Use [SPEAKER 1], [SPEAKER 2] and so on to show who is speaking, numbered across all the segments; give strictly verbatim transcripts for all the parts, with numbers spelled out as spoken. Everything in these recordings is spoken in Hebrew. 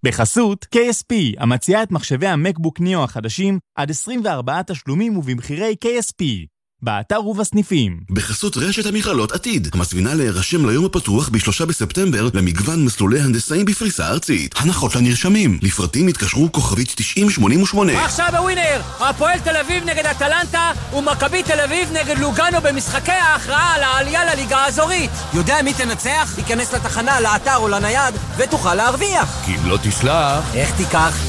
[SPEAKER 1] בחסות קיי אס פי, המציעה את מחשבי המקבוק ניאו החדשים עד עשרים וארבעה תשלומים ובמחירי קיי אס פי. באתר ובסניפים.
[SPEAKER 2] בחסות רשת המכללות עתיד, המזמינה להירשם ליום הפתוח בשלושה בספטמבר למגוון מסלולי הנדסאים בפריסה ארצית. הנחות לנרשמים. לפרטים התקשרו כוכבית תשעים שמונים ושמונה.
[SPEAKER 3] עכשיו בווינר, הפועל תל אביב נגד אטלנטה ומכבי תל אביב נגד לוגאנו במשחקי ההכרעה על העלייה לליגה האזורית. יודע מי תנצח? ייכנס לתחנה, לאתר או לנייד ותוכל להרוויח.
[SPEAKER 2] כי אם לא תסלח,
[SPEAKER 3] איך תיקח?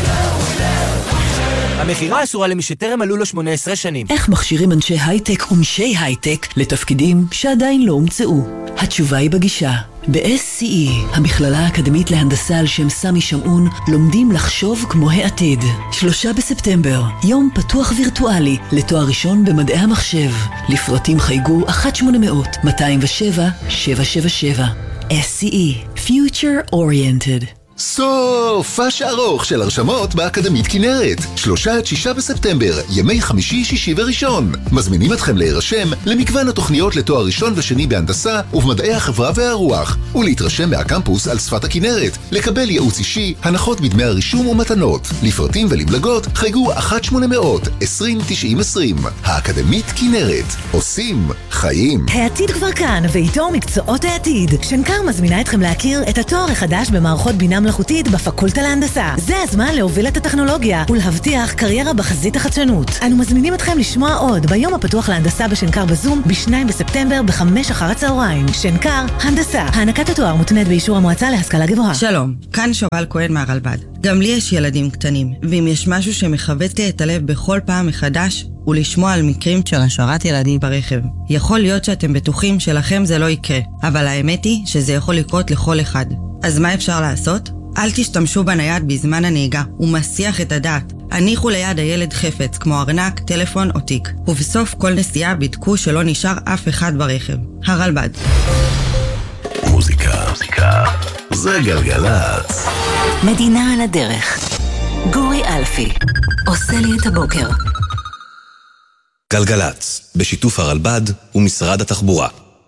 [SPEAKER 3] המחירה אסורה למי שטרם מלאו לו שמונה עשרה שנים.
[SPEAKER 4] איך מכשירים אנשי הייטק ונשי הייטק לתפקידים שעדיין לא הומצאו? התשובה היא בגישה. ב-אס סי אי, המכללה האקדמית להנדסה על שם סמי שמעון, לומדים לחשוב כמו העתיד. שלושה בספטמבר, יום פתוח וירטואלי לתואר ראשון במדעי המחשב. לפרטים חייגו אחת שמונה אפס אפס מאתיים ושבע שבע שבע שבע. אס סי אי, Future Oriented.
[SPEAKER 5] סופש ארוך של הרשמות באקדמית כנרת. שלושה עד שישה בספטמבר, ימי חמישי, שישי וראשון. מזמינים אתכם להירשם למגוון התוכניות לתואר ראשון ושני בהנדסה ובמדעי החברה והרוח, ולהתרשם מהקמפוס על שפת הכנרת, לקבל ייעוץ אישי, הנחות בדמי הרישום ומתנות. לפרטים ולמלגות חייגו אחת שמונה אפס אפס עשרים תשעים עשרים. האקדמית כנרת. עושים חיים.
[SPEAKER 6] העתיד כבר כאן, ואיתו מקצועות העתיד. שנקר מזמינה אתכם להכיר את התואר החדש במערכות בינה מלאכותית בפקולטה להנדסה. זה הזמן להוביל את הטכנולוגיה ולהבטיח קריירה בחזית החדשנות. אנו מזמינים אתכם לשמוע עוד ביום הפתוח להנדסה בשנקר בזום ב-שניים בספטמבר בחמש אחר הצהריים. שנקר, הנדסה. הענקת התואר מותנית באישור המועצה להשכלה גבוהה.
[SPEAKER 7] שלום, כאן שובל כהן מהרלב"ד. גם לי יש ילדים קטנים, ואם יש משהו שמחבט לי את הלב בכל פעם מחדש, ולשמוע על מקרים של השארת ילדים ברכב. יכול להיות שאתם בטוחים שלכם זה לא יקרה, אבל האמת היא שזה יכול לקרות לכל אחד. אז מה אפשר לעשות? אל תשתמשו בנייד בזמן הנהיגה, הוא מסיח את הדעת. הניחו ליד הילד חפץ, כמו ארנק, טלפון או תיק. ובסוף כל נסיעה בדקו שלא נשאר אף אחד ברכב. הרלב"ד.
[SPEAKER 2] מוזיקה, מוזיקה, זה גלגלצ.
[SPEAKER 4] מדינה על הדרך. גורי אלפי, עושה לי את הבוקר.
[SPEAKER 8] גלגלצ, בשיתוף הרלב"ד ומשרד התחבורה.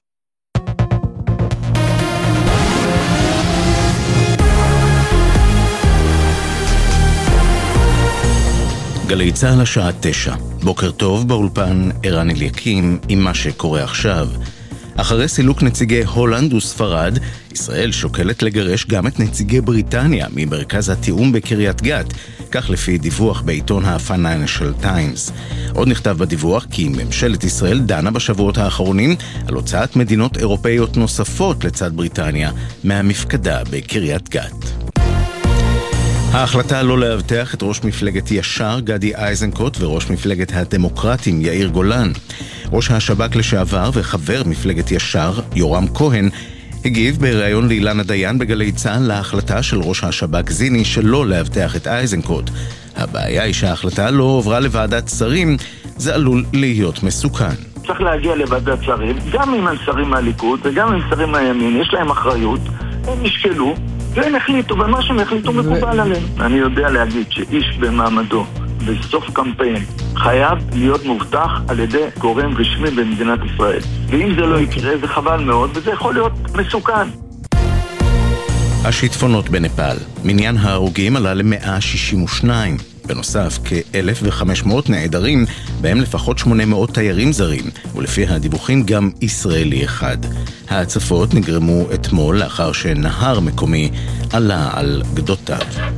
[SPEAKER 9] גלי צהל השעה תשע. בוקר טוב, באולפן ערן אליקים עם מה שקורה עכשיו. אחרי סילוק נציגי הולנד וספרד, ישראל שוקלת לגרש גם את נציגי בריטניה ממרכז התיאום בקריית גת, כך לפי דיווח בעיתון ה-Financial Times. עוד נכתב בדיווח כי ממשלת ישראל דנה בשבועות האחרונים על הוצאת מדינות אירופאיות נוספות לצד בריטניה מהמפקדה בקריית גת. ההחלטה לא להבטח את ראש מפלגת ישר גדי איזנקוט וראש מפלגת הדמוקרטים יאיר גולן. ראש השב"כ לשעבר וחבר מפלגת ישר יורם כהן הגיב בראיון לאילנה דיין בגלי צהל להחלטה של ראש השב"כ זיני שלא להבטח את איזנקוט. הבעיה היא שההחלטה לא עוברה לוועדת שרים, זה עלול להיות מסוכן.
[SPEAKER 10] צריך להגיע לוועדת שרים, גם עם שרים מהליכוד וגם עם שרים מהימין, יש להם אחריות, הם נשקלו והם החליטו, ומה שהם החליטו מקובל עליהם. אני יודע להגיד שאיש במעמדו בסוף קמפיין חייב להיות מובטח על ידי גורם רשמי במדינת ישראל. ואם זה לא יקרה, זה חבל מאוד, וזה יכול להיות מסוכן.
[SPEAKER 9] השיטפונות בנפאל. מניין ההרוגים עלה ל-מאה שישים ושניים. בנוסף, כ-אלף וחמש מאות נעדרים, בהם לפחות שמונה מאות תיירים זרים, ולפי הדיווחים גם ישראלי אחד. ההצפות נגרמו אתמול לאחר שנהר מקומי עלה על גדותיו.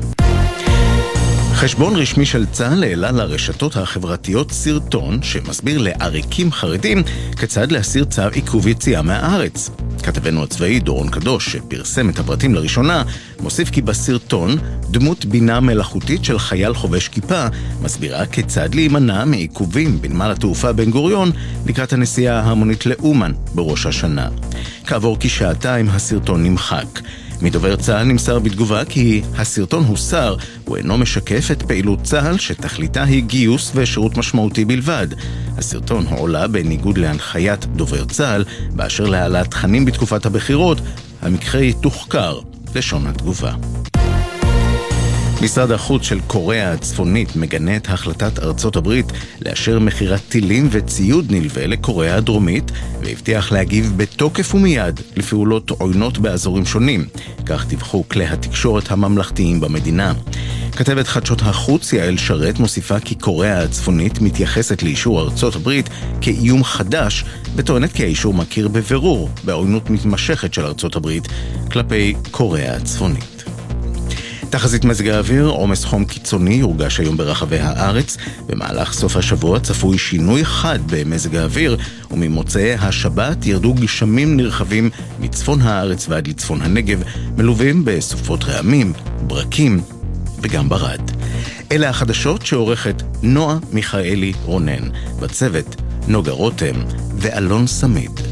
[SPEAKER 9] חשבון רשמי של צה"ל העלה לרשתות החברתיות סרטון שמסביר לעריקים חרדים כיצד להסיר צו עיכוב יציאה מהארץ. כתבנו הצבאי דורון קדוש, שפרסם את הפרטים לראשונה, מוסיף כי בסרטון דמות בינה מלאכותית של חייל חובש כיפה מסבירה כיצד להימנע מעיכובים בנמל התעופה בן גוריון לקראת הנסיעה ההמונית לאומן בראש השנה. כעבור כשעתיים הסרטון נמחק. מדובר צה"ל נמסר בתגובה כי הסרטון הוסר, הוא אינו משקף את פעילות צה"ל שתכליתה היא גיוס ושירות משמעותי בלבד. הסרטון הועלה בניגוד להנחיית דובר צה"ל באשר להעלאת תכנים בתקופת הבחירות, המקרה תוחקר לשון התגובה. משרד החוץ של קוריאה הצפונית מגנה את החלטת ארצות הברית לאשר מחירת טילים וציוד נלווה לקוריאה הדרומית, והבטיח להגיב בתוקף ומיד לפעולות עוינות באזורים שונים. כך דיווחו כלי התקשורת הממלכתיים במדינה. כתבת חדשות החוץ יעל שרת מוסיפה כי קוריאה הצפונית מתייחסת לאישור ארצות הברית כאיום חדש, וטוענת כי האישור מכיר בבירור בעוינות מתמשכת של ארצות הברית כלפי קוריאה הצפונית. תחזית מזג האוויר, עומס חום קיצוני יורגש היום ברחבי הארץ. במהלך סוף השבוע צפוי שינוי חד במזג האוויר, וממוצאי השבת ירדו גשמים נרחבים מצפון הארץ ועד לצפון הנגב, מלווים בסופות רעמים, ברקים וגם ברד. אלה החדשות שעורכת נועה מיכאלי רונן, בצוות נוגה רותם ואלון סמית.